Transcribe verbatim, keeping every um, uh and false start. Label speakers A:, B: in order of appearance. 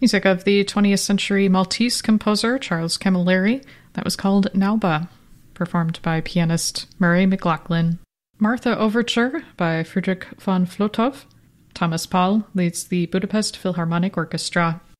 A: Music of the twentieth century Maltese composer Charles Camilleri. That was called Nauba, performed by pianist Murray McLachlan. Martha Overture by Friedrich von Flotow. Thomas Paul leads the Budapest Philharmonic Orchestra.